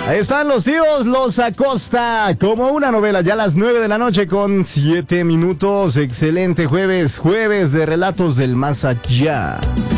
Ahí están los tíos, los Acosta, como una novela, ya a las 9 de la noche con 7 minutos. Excelente jueves de relatos del más allá.